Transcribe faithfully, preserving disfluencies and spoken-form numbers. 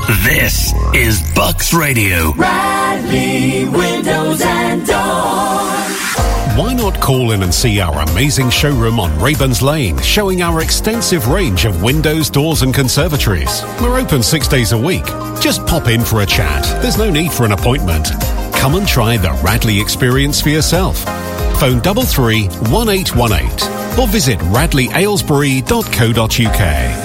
This is Bucks Radio. Radley Windows and Doors. Why not call in and see our amazing showroom on Rayburn's Lane, showing our extensive range of windows, doors and conservatories. We're open six days a week. Just pop in for a chat. There's no need for an appointment. Come and try the Radley experience for yourself. Phone double three one eight one eight or visit radley aylesbury dot co dot uk.